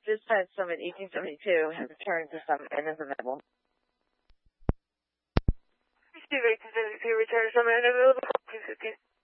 Dispatch Summit 1872 has returned to Summit and is available. Steve 1872, return to Summit and available. 215.